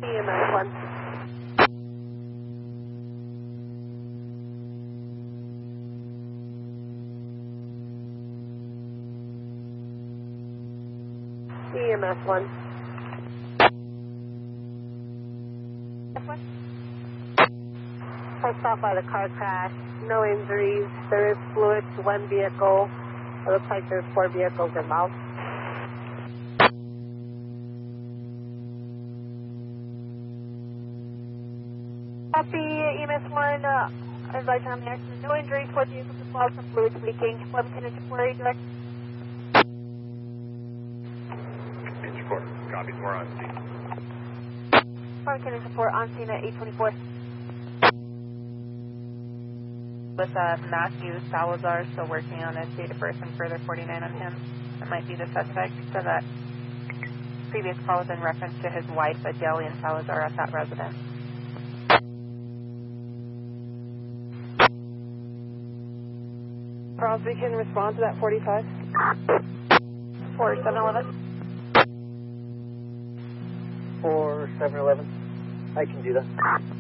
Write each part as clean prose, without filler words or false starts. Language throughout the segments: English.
EMS 1. EMS 1. I saw by the car crash. No injuries. There is fluid to one vehicle. It looks like there's 4 vehicles involved. Copy, EMS 1, advise on the accident. No injuries, 4 vehicles involved, some fluids leaking. 11 10 inch direct. Inch 4, copy, we're on scene. 11 10 inch 4 on scene at 824. With Matthew Salazar still working on a date of birth and further 49 on him. That might be the suspect. So that previous call was in reference to his wife, Adelian Salazar, at that residence. Crosby can respond to that 45. 4711. 4711. I can do that.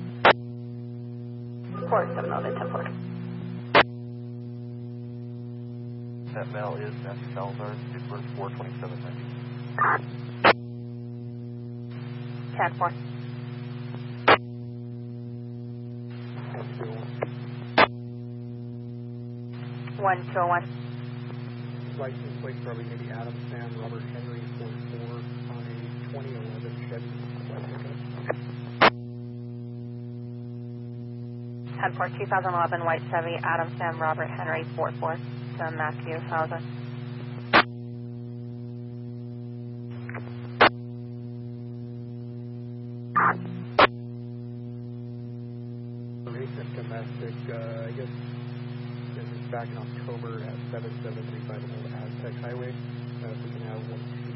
4711, 10-4. That mail is Matthew Salazar, date of birth 4/27/90. 10-4. One 201. License plate probably going to be Adam Sam Robert Henry 44 on a 2011 Chevy. 10-4, 2011 white Chevy, Adam Sam Robert Henry 44 to Matthew Salazar. Recent domestic, I guess this is back in October at 7735 Old Aztec Highway. If we can have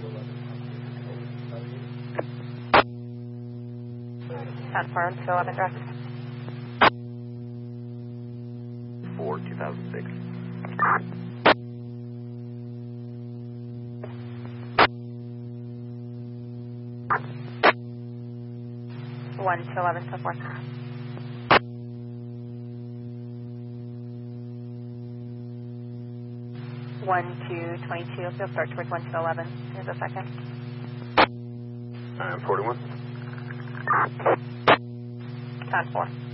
1211. 10-4, 211 direct. 4/2006. 1-211, 10-4. 1-2-22, you'll start towards 1-2-11. Here's a second. 41. 10-4.